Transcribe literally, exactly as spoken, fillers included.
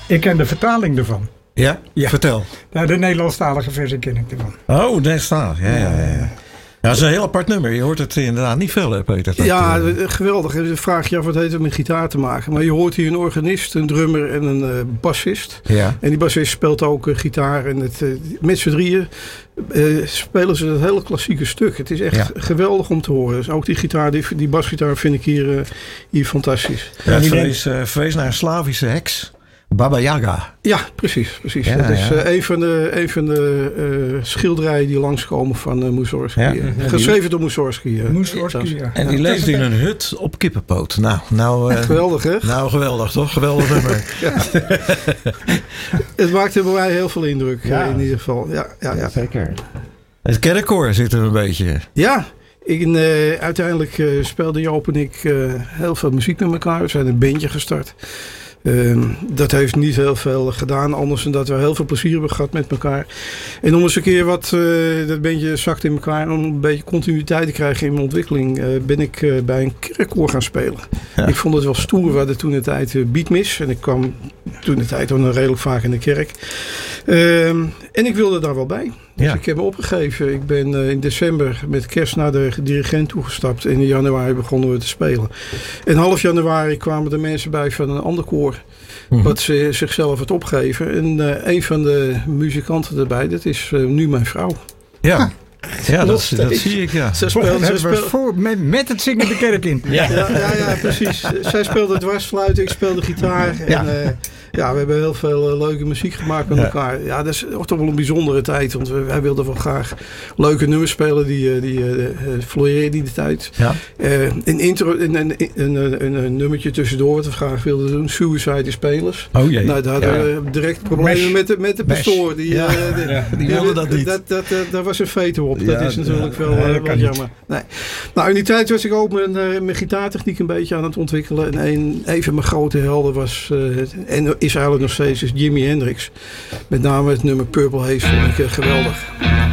Ik ken de vertaling ervan. Ja? Ja. Vertel. Nou, de Nederlandstalige versie ken ik ervan. Oh, daar staat. Ja, ja, ja. ja. Ja, dat is een heel apart nummer. Je hoort het inderdaad niet veel, hè, Peter? Dat, ja, uh... geweldig. Dan vraag je af wat heeft het met gitaar te maken. Maar je hoort hier een organist, een drummer en een uh, bassist. Ja. En die bassist speelt ook uh, gitaar. En het, uh, met z'n drieën uh, spelen ze het hele klassieke stuk. Het is echt ja. geweldig om te horen. Dus ook die gitaar, die, die basgitaar vind ik hier, uh, hier fantastisch. Ja, het verwees, uh, verwees naar een Slavische heks. Baba Yaga. Ja, precies. precies. Ja, dat is ja. uh, een van de, een van de uh, schilderijen die langskomen van uh, Mussorgsky. Ja. Ja, geschreven door Mussorgsky. Uh, Mussorgsky, ja. En die leeft in een hut op kippenpoot. Nou, nou uh, geweldig, hè? Nou, geweldig, toch? Geweldig nummer. Het maakte bij mij heel veel indruk, ja. uh, in ieder geval. Ja, ja, ja. ja zeker. Het kerkkoor zit er een beetje. Ja. Ik, uh, uiteindelijk uh, speelden Joop en ik uh, heel veel muziek met elkaar. We zijn een bandje gestart. Uh, dat heeft niet heel veel gedaan, anders dan dat we heel veel plezier hebben gehad met elkaar. En om eens een keer wat, uh, dat beetje zakt in elkaar, om een beetje continuïteit te krijgen in mijn ontwikkeling, uh, ben ik uh, bij een kerkkoor gaan spelen. Ja. Ik vond het wel stoer, we hadden toen de tijd uh, beatmis en ik kwam toen de tijd dan redelijk vaak in de kerk. Uh, en ik wilde daar wel bij. Dus ja. ik heb me opgegeven. Ik ben uh, in december met kerst naar de dirigent toegestapt. En in januari begonnen we te spelen. En half januari kwamen er mensen bij van een ander koor. Mm-hmm. Wat ze zichzelf had opgegeven. En uh, een van de muzikanten erbij, dat is uh, nu mijn vrouw. Ja. Ja, dat, dat zie ik, ja. Ze speelde, ze speelde voor, met, met het zingen de kerk in. Ja, ja, ja, ja precies. Zij speelde dwarsfluit, ik speelde gitaar. En, ja. Uh, ja, we hebben heel veel uh, leuke muziek gemaakt met ja. elkaar. Ja, dat is toch wel een bijzondere tijd. Want we, wij wilden wel graag leuke nummers spelen. Die, die uh, floreerden in de tijd. Ja. Uh, een, intro, een, een, een, een, een nummertje tussendoor wat we graag wilden doen. Suicide is Spelers. Oh jee. Nou, daar hadden ja. we direct problemen Mesh. met de, met de pastoor. Die, ja. uh, de, ja, die wilde dat niet. Dat, dat, dat, daar was een veto op. Ja, dat is natuurlijk ja. wel, nee, uh, wel jammer. Nee. Nou, in die tijd was ik ook mijn, uh, mijn gitaartechniek een beetje aan het ontwikkelen. En een, een van mijn grote helden was... Uh, en is eigenlijk nog steeds is Jimi Hendrix. Met name het nummer Purple Haze vond ik uh, geweldig.